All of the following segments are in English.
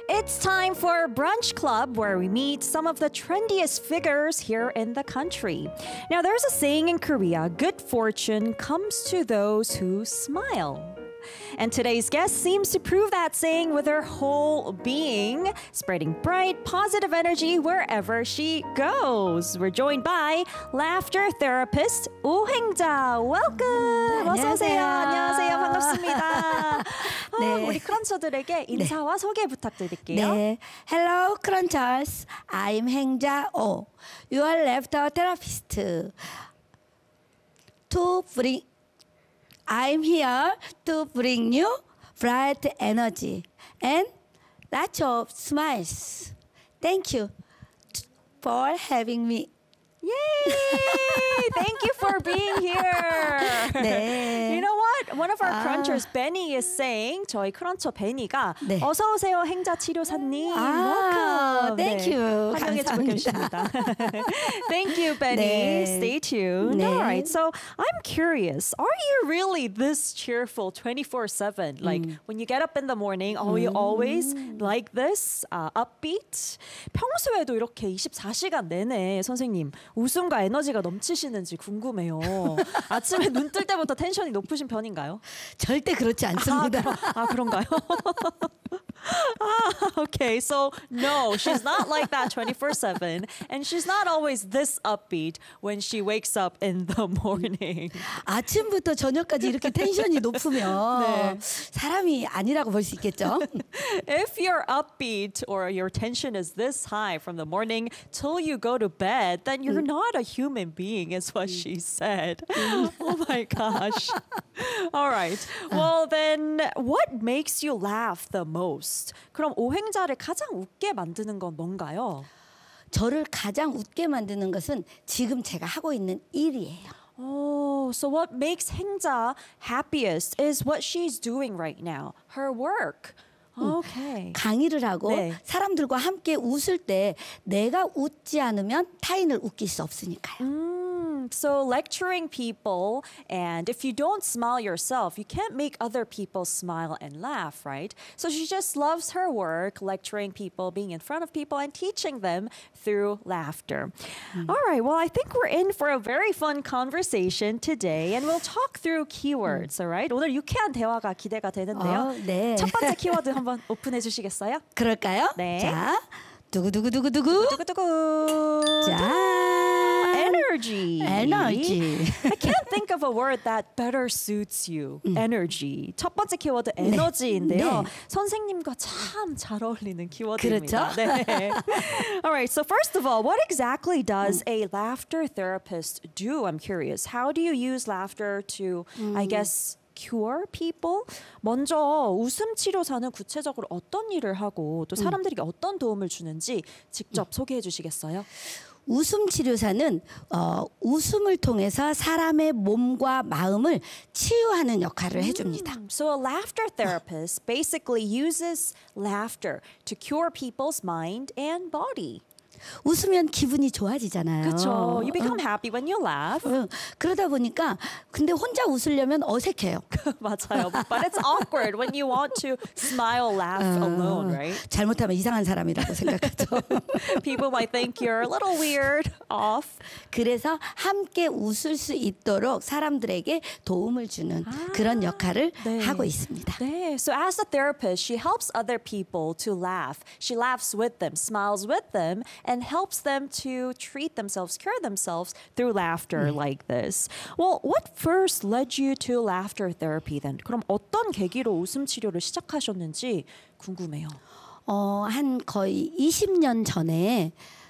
It's time for Brunch Club, where we meet some of the trendiest figures here in the country. Now, there's a saying in Korea, good fortune comes to those who smile. And today's guest seems to prove that saying with her whole being, spreading bright, positive energy wherever she goes. We're joined by laughter therapist 우행자. Welcome. 어서 오세요. 안녕하세요. 반갑습니다. 네. 우리 크런처들에게 인사와 소개 부탁드릴게요. 네. Hello, Crunchers. I'm 행자 O, your laughter therapist. I'm here to bring you bright energy and lots of smiles. Thank you for having me. Yay! Thank you for being here. 네. You know what? One of our crunchers, Benny, is saying 저희 크런처 베니가 네. 어서 오세요 행자 치료사님. Welcome. Thank you. 환영해주고 계십니다. Thank you, Benny. 네. Stay tuned. 네. All right. So I'm curious. Are you really this cheerful 24/7? Like when you get up in the morning, are you always like this? Upbeat? 평소에도 이렇게 24시간 내내 선생님 웃음과 에너지가 넘치시는지 궁금해요. 아침에 눈 뜰 때부터 텐션이 높으신 편인가요? 절대 그렇지 않습니다. 그런가요? Okay, so no, she's not like that 24/7, and she's not always this upbeat when she wakes up in the morning. 아침부터 저녁까지 이렇게 텐션이 높으면 사람이 아니라고 볼 수 있겠죠? If you're upbeat or your tension is this high from the morning till you go to bed, then you're not a human being, is what she said. Oh my gosh. All right. Well, then what makes you laugh the most? 그럼 오행자를 가장 웃게 만드는 건 뭔가요? 저를 가장 웃게 만드는 것은 지금 제가 하고 있는 일이에요. Oh, so what makes 행자 happiest is what she's doing right now, her work. Okay. 강의를 하고 네. 사람들과 함께 웃을 때 내가 웃지 않으면 타인을 웃길 수 없으니까요. So lecturing people, and if you don't smile yourself, you can't make other people smile and laugh, right? So she just loves her work, lecturing people, being in front of people, and teaching them through laughter. All right, well, I think we're in for a very fun conversation today, and we'll talk through keywords, all right? 오늘 유쾌한 대화가 기대가 되는데요. 네. 첫 번째 키워드 한번 오픈해 주시겠어요? 그럴까요? 네. 자, 두구두구두구두구. 두구두구. 자, Energy. 에너지. I can't think of a word that better suits you. Energy. 첫 번째 키워드 에너지인데요. 네. 선생님과 참 잘 어울리는 키워드입니다. 그렇죠? 네. All right. So first of all, what exactly does a laughter therapist do? I'm curious. How do you use laughter to, I guess, cure people? 먼저 웃음 치료사는 구체적으로 어떤 일을 하고 또 사람들에게 어떤 도움을 주는지 직접 소개해 주시겠어요? 웃음 치료사는 웃음을 통해서 사람의 몸과 마음을 치유하는 역할을 해줍니다. So a laughter therapist basically uses laughter to cure people's mind and body. 웃으면 기분이 좋아지잖아요. 그렇죠. You become happy when you laugh. 그러다 보니까 근데 혼자 웃으려면 어색해요. 맞아요. But it's awkward when you want to smile, laugh alone, right? 잘못하면 이상한 사람이라고 생각하죠. People might think you're a little weird, off. 그래서 함께 웃을 수 있도록 사람들에게 도움을 주는 그런 역할을 하고 있습니다. 네. So as a therapist, she helps other people to laugh. She laughs with them, smiles with them, and helps them to treat themselves, cure themselves through laughter like this. Well, what first led you to laughter therapy then? 그럼 어떤 계기로 웃음 치료를 시작하셨는지 궁금해요. 한 거의 20년 전에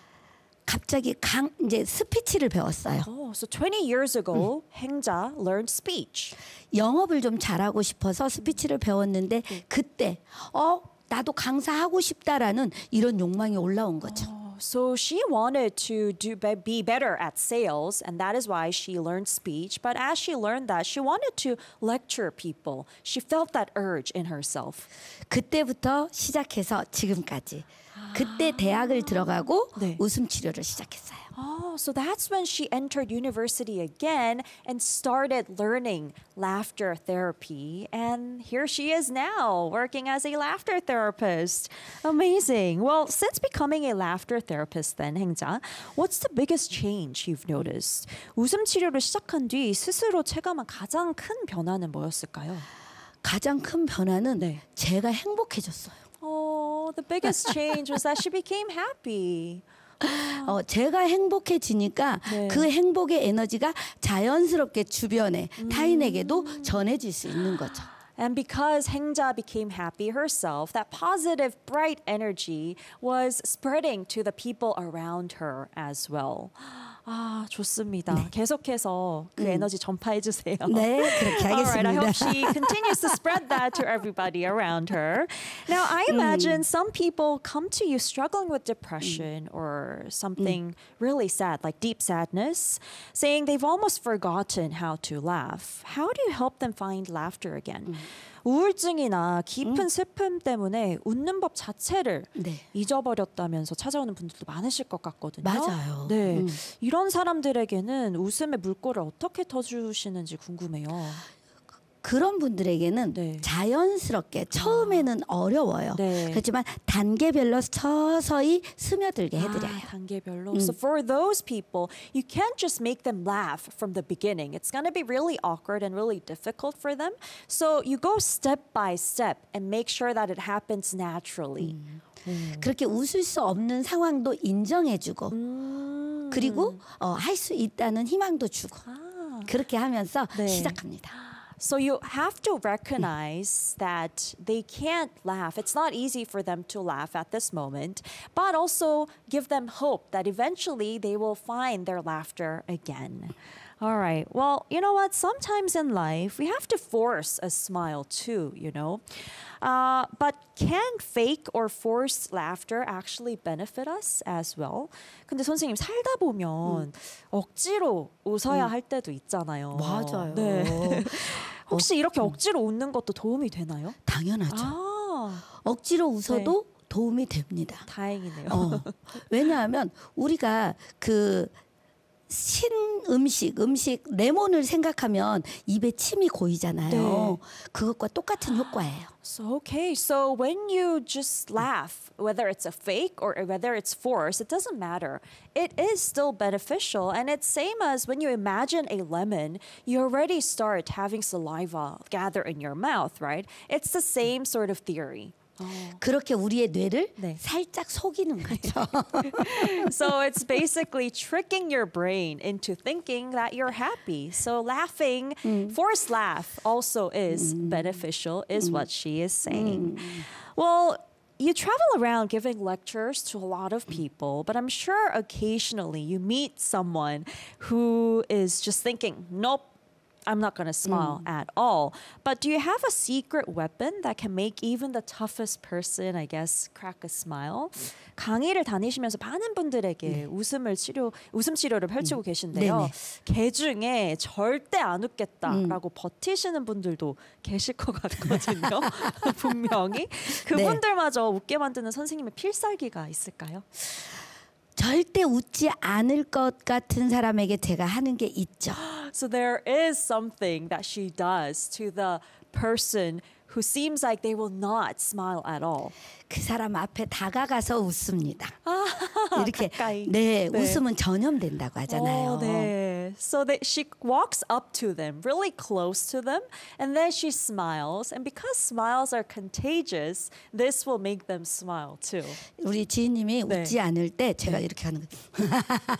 갑자기 이제 스피치를 배웠어요. Oh, so 20 years ago, 행자 learned speech. 영업을 좀 잘하고 싶어서 스피치를 배웠는데 그때 나도 강사하고 싶다라는 이런 욕망이 올라온 거죠. So she wanted to be better at sales, and that is why she learned speech. But as she learned that, she wanted to lecture people. She felt that urge in herself. 그때부터 시작해서 지금까지 그때 대학을 들어가고 네. 웃음 치료를 시작했어요. Oh, so that's when she entered university again and started learning laughter therapy. And here she is now, working as a laughter therapist. Amazing. Well, since becoming a laughter therapist then, 행자, what's the biggest change you've noticed? 웃음 치료를 시작한 뒤 스스로 체감한 가장 큰 변화는 뭐였을까요? 가장 큰 변화는 네. 제가 행복해졌어요. Oh, the biggest change was that she became happy. 제가 행복해지니까 네. 그 행복의 에너지가 자연스럽게 주변에 타인에게도 전해질 수 있는 거죠. And because Hengja became happy herself, that positive, bright energy was spreading to the people around her as well. 아, 좋습니다. 계속해서 그 에너지 전파해 주세요. 네, 그렇게 All right, I hope 하겠습니다. she continues to spread that to everybody around her. Now, I imagine some people come to you struggling with depression or something really sad, like deep sadness, saying they've almost forgotten how to laugh. How do you help them find laughter again? 우울증이나 깊은 슬픔 때문에 웃는 법 자체를 네. 잊어버렸다면서 찾아오는 분들도 많으실 것 같거든요. 맞아요. 네, 이런 사람들에게는 웃음의 물꼬를 어떻게 터주시는지 궁금해요. 그런 분들에게는 네. 자연스럽게 처음에는 어려워요. 네. 그렇지만 단계별로 서서히 스며들게 해드려요. 단계별로. So for those people, you can't just make them laugh from the beginning. It's going to be really awkward and really difficult for them. So you go step by step and make sure that it happens naturally. 그렇게 웃을 수 없는 상황도 인정해주고 그리고 할 수 있다는 희망도 주고 그렇게 하면서 네. 시작합니다. So you have to recognize that they can't laugh. It's not easy for them to laugh at this moment, but also give them hope that eventually they will find their laughter again. All right. Well, you know what? Sometimes in life, we have to force a smile too, you know. But can fake or forced laughter actually benefit us as well? 근데 선생님 살다 보면 억지로 웃어야 할 때도 있잖아요. 맞아요. 네. 혹시 이렇게 억지로 웃는 것도 도움이 되나요? 당연하죠. 아, 억지로 웃어도 도움이 됩니다. 다행이네요. 왜냐하면 우리가 그 신 음식 레몬을 생각하면 입에 침이 고이잖아요. 네. 그것과 똑같은 효과예요. So, okay, so when you just laugh, whether it's a fake or whether it's forced, it doesn't matter. It is still beneficial. And it's same as when you imagine a lemon, you already start having saliva gather in your mouth, right? It's the same sort of theory. 그렇게 우리의 뇌를 네. 살짝 속이는 거죠. So it's basically tricking your brain into thinking that you're happy. So laughing, forced laugh also is beneficial, is what she is saying. Well, you travel around giving lectures to a lot of people, but I'm sure occasionally you meet someone who is just thinking, nope, I'm not going to smile at all. But do you have a secret weapon that can make even the toughest person, I guess, crack a smile? 강의를 다니시면서 많은 분들에게 웃음 치료를 펼치고 계신데요. 개 중에 절대 안 웃겠다라고 버티시는 분들도 계실 것 같거든요. 분명히. 그분들마저 웃게 만드는 선생님의 필살기가 있을까요? 절대 웃지 않을 것 같은 사람에게 제가 하는 게 있죠. So there is something that she does to the person who seems like they will not smile at all. 그 사람 앞에 다가가서 웃습니다. 이렇게 가까이. 네, 네. 웃으면 전염된다고 하잖아요. 네. So that she walks up to them, really close to them, and then she smiles. And because smiles are contagious, this will make them smile too. 우리 지인님이 네. 웃지 않을 때 제가 이렇게 하는 거예요.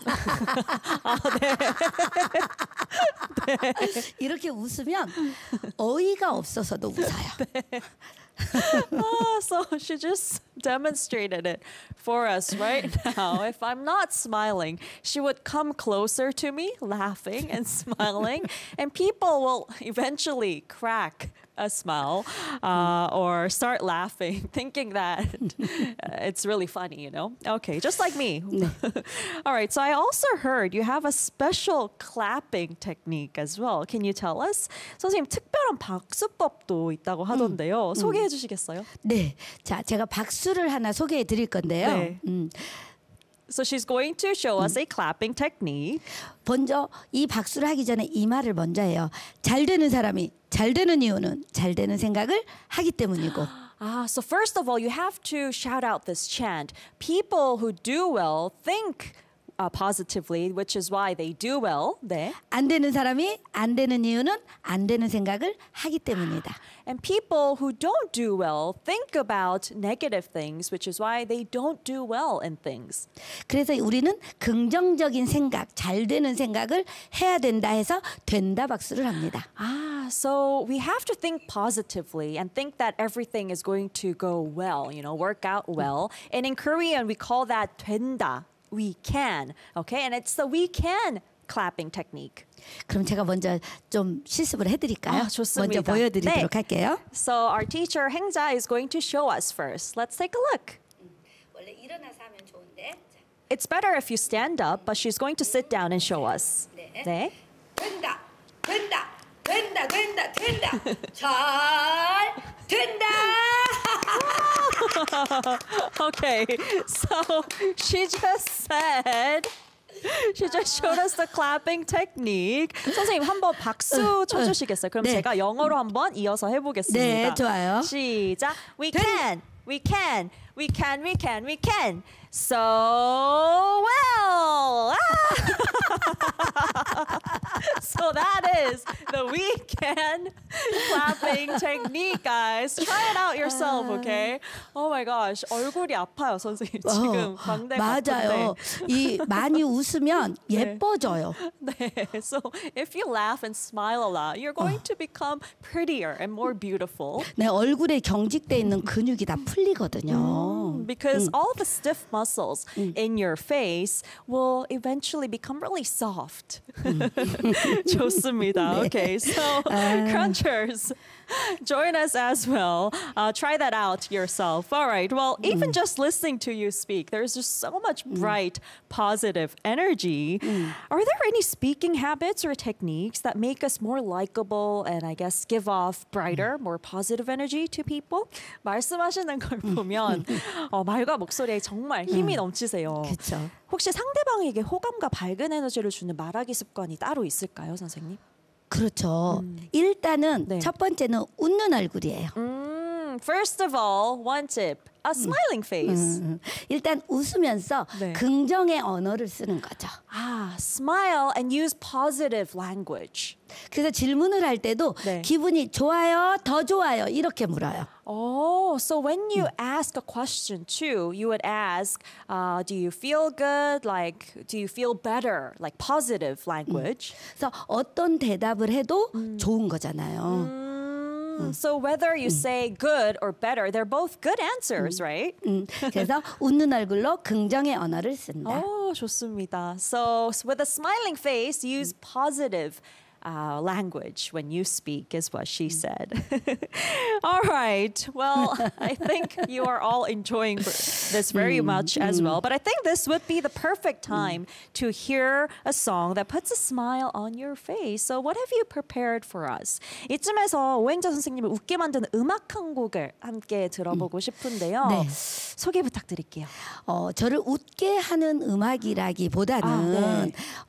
이렇게 웃으면 어이가 없어서도 웃어요. So she just demonstrated it for us right now. If I'm not smiling, she would come closer to me, laughing and smiling, and people will eventually crack a smile or start laughing, thinking that it's really funny, you know? Okay, just like me. All right, so I also heard you have a special clapping technique as well. Can you tell us? 선생님, 특별한 박수법도 있다고 하던데요. 소개해 주시겠어요? 네, 자 제가 박수를 하나 소개해 드릴 건데요. 네. So she's going to show us a clapping technique. 먼저 이 박수를 하기 전에 이 말을 먼저 해요. 잘 되는 사람이 잘 되는 이유는 잘 되는 생각을 하기 때문이고. So first of all, you have to shout out this chant. People who do well think positively, which is why they do well. 네. 안 되는 사람이 안 되는 이유는 안 되는 생각을 하기 때문이다. And people who don't do well think about negative things, which is why they don't do well in things. 그래서 우리는 긍정적인 생각, 잘 되는 생각을 해야 된다 해서 된다 박수를 합니다. So we have to think positively and think that everything is going to go well, you know, work out well. And in Korean, we call that 된다. We can, okay? And it's the we can clapping technique. 그럼 제가 먼저 좀 실습을 해드릴까요? 좋습니다. 먼저 보여드리도록 네. 할게요. So our teacher 행자 is going to show us first. Let's take a look. 원래 일어나서 하면 좋은데. It's better if you stand up, but she's going to sit down and show us. 네. 된다, 된다, 된다, 된다, 된다. 잘 된다. Okay, so she just showed us the clapping technique. 선생님 한번 박수 쳐주시겠어요? 그럼 네. 제가 영어로 한번 이어서 해보겠습니다. 네, 좋아요. 시작. We can, we can, we can, we can, we can. So well. So that is the we can clapping technique, guys. Try it out yourself, okay? Oh my gosh, 얼굴이 아파요, 선생님. 지금 광대가 맞아요. 이 많이 웃으면 예뻐져요. 네. So if you laugh and smile a lot, you're going to become prettier and more beautiful. 네, 얼굴에 경직돼 있는 근육이 다 풀리거든요. Because all the stiff muscles in your face will eventually become really soft. 좋습니다. Okay, so crunchers, join us as well. Try that out yourself. All right. Well, even just listening to you speak, there's just so much bright, positive energy. Are there any speaking habits or techniques that make us more likable and I guess give off brighter, more positive energy to people? 말씀하시는 걸 보면 말과 목소리에 정말 힘이 넘치세요. 그렇죠. 혹시 상대방에게 호감과 밝은 에너지를 주는 말하기 습관이 따로 있을까요, 선생님? 그렇죠. 일단은 네. 첫 번째는 웃는 얼굴이에요. First of all, one tip, a smiling face. 일단 웃으면서 네. 긍정의 언어를 쓰는 거죠. Smile and use positive language. 그래서 질문을 할 때도 네. 기분이 좋아요, 더 좋아요 이렇게 물어요. Oh, so when you ask a question too, you would ask, do you feel good? Like, do you feel better? Like positive language. 그래서 어떤 대답을 해도 좋은 거잖아요. So whether you say good or better, they're both good answers, right? 그래서 웃는 얼굴로 긍정의 언어를 쓴다. 좋습니다. So with a smiling face, use positive language when you speak is what she said. All right. Well, I think you are all enjoying this very much as well. But I think this would be the perfect time to hear a song that puts a smile on your face. So what have you prepared for us? 이쯤에서 오행자 선생님을 웃게 만드는 음악 한 곡을 함께 들어보고 싶은데요. 네. 소개 부탁드릴게요. 저를 웃게 하는 음악이라기보다는 네.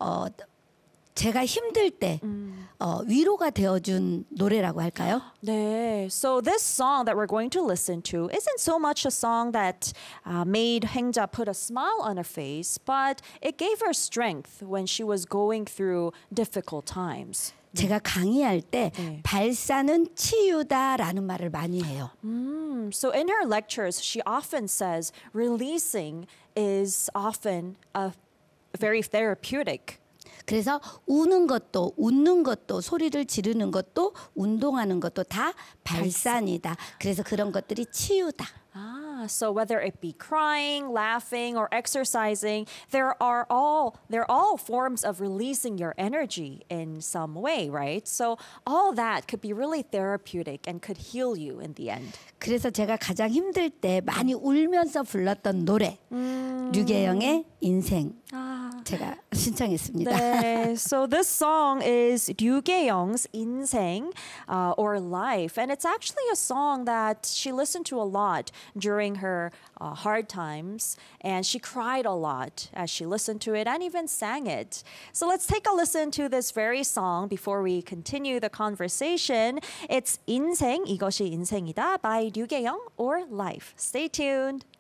제가 힘들 때 위로가 되어준 노래라고 할까요? 네. So this song that we're going to listen to isn't so much a song that made 행자 put a smile on her face, but it gave her strength when she was going through difficult times. 제가 강의할 때 네. 발사는 치유다라는 말을 많이 해요. So in her lectures, she often says releasing is often a very therapeutic. 그래서 우는 것도 웃는 것도 소리를 지르는 것도 운동하는 것도 다 발산이다. 그래서 그런 것들이 치유다. So whether it be crying, laughing, or exercising, they're all forms of releasing your energy in some way, right? So all that could be really therapeutic and could heal you in the end. 그래서 제가 가장 힘들 때 많이 울면서 불렀던 노래 류계영의 인생 제가 신청했습니다. 네, so this song is Ryu Gae-young's 인생 or Life, and it's actually a song that she listened to a lot during her hard times, and she cried a lot as she listened to it and even sang it. So let's take a listen to this very song before we continue the conversation. It's 인생, 이것이 인생이다 by Ryu Gae-young or Life. Stay tuned.